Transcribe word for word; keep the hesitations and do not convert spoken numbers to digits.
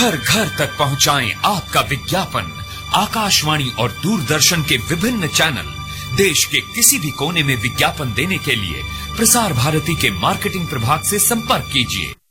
घर घर तक पहुंचाएं आपका विज्ञापन। आकाशवाणी और दूरदर्शन के विभिन्न चैनल, देश के किसी भी कोने में विज्ञापन देने के लिए प्रसार भारती के मार्केटिंग प्रभाग से संपर्क कीजिए।